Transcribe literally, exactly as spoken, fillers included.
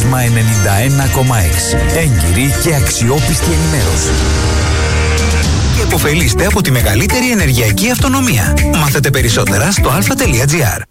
Πλάσμα ενενήντα ένα κόμμα έξι. Έγκυρη και αξιόπιστη ενημέρωση. Και υποφελείστε από τη μεγαλύτερη ενεργειακή αυτονομία. Μάθετε περισσότερα στο α τελεία τζι άρ.